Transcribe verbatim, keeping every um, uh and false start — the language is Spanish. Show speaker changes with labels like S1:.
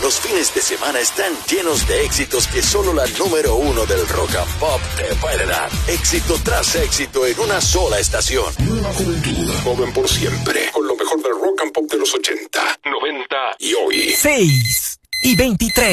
S1: Los fines de semana están llenos de éxitos que solo la número uno del rock and pop te puede dar. Éxito tras éxito en una sola estación.
S2: Nueva juventud, joven por siempre, con lo mejor del rock and pop de los ochenta, noventa y hoy.
S3: seis y veintitrés.